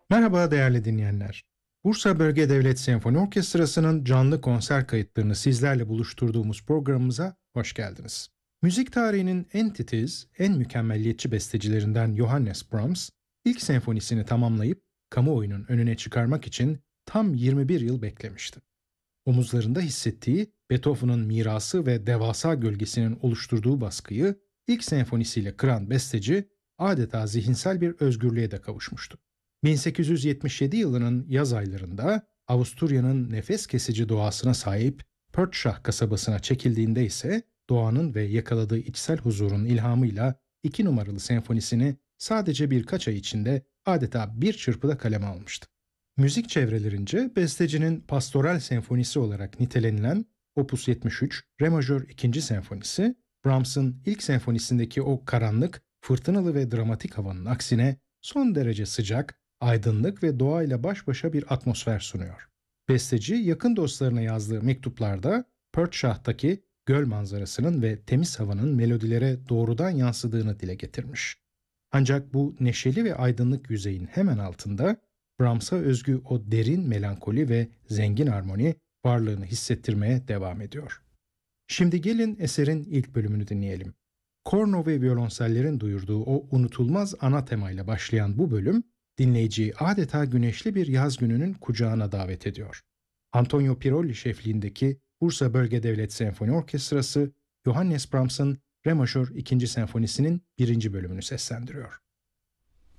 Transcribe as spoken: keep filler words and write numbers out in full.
Merhaba değerli dinleyenler. Bursa Bölge Devlet Senfoni Orkestrası'nın canlı konser kayıtlarını sizlerle buluşturduğumuz programımıza hoş geldiniz. Müzik tarihinin en titiz, en mükemmelliyetçi bestecilerinden Johannes Brahms, ilk senfonisini tamamlayıp kamuoyunun önüne çıkarmak için tam yirmi bir yıl beklemişti. Omuzlarında hissettiği Beethoven'ın mirası ve devasa gölgesinin oluşturduğu baskıyı ilk senfonisiyle kıran besteci adeta zihinsel bir özgürlüğe de kavuşmuştu. bin sekiz yüz yetmiş yedi yılının yaz aylarında Avusturya'nın nefes kesici doğasına sahip Pörtschach kasabasına çekildiğinde ise doğanın ve yakaladığı içsel huzurun ilhamıyla iki numaralı senfonisini sadece birkaç ay içinde adeta bir çırpıda kaleme almıştı. Müzik çevrelerince bestecinin pastoral senfonisi olarak nitelenilen Opus yetmiş üç Re majör ikinci senfonisi, Brahms'ın ilk senfonisindeki o karanlık, fırtınalı ve dramatik havanın aksine son derece sıcak, aydınlık ve doğayla baş başa bir atmosfer sunuyor. Besteci yakın dostlarına yazdığı mektuplarda Pörtschach'taki göl manzarasının ve temiz havanın melodilere doğrudan yansıdığını dile getirmiş. Ancak bu neşeli ve aydınlık yüzeyin hemen altında Brahms'a özgü o derin melankoli ve zengin armoni varlığını hissettirmeye devam ediyor. Şimdi gelin eserin ilk bölümünü dinleyelim. Korno ve violonsellerin duyurduğu o unutulmaz ana temayla başlayan bu bölüm, dinleyiciyi adeta güneşli bir yaz gününün kucağına davet ediyor. Antonio Pirolli şefliğindeki Bursa Bölge Devlet Senfoni Orkestrası, Johannes Brahms'ın Re majör ikinci senfonisinin birinci bölümünü seslendiriyor.